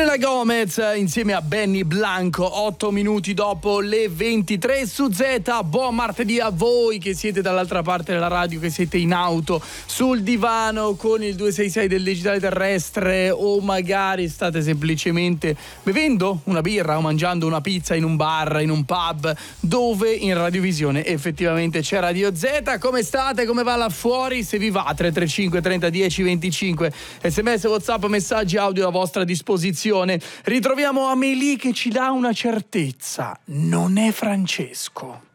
Selena Gomez insieme a Benny Blanco, 8 minuti dopo le 23 su Z. Buon martedì a voi che siete dall'altra parte della radio, che siete in auto, sul divano con il 266 del digitale terrestre, o magari state semplicemente bevendo una birra o mangiando una pizza in un bar, in un pub, dove in radiovisione effettivamente c'è Radio Z. Come state? Come va là fuori? Se vi va, 335 30 10 25, SMS, WhatsApp, messaggi audio a vostra disposizione. Ritroviamo Amélie che ci dà una certezza: non è Francesco.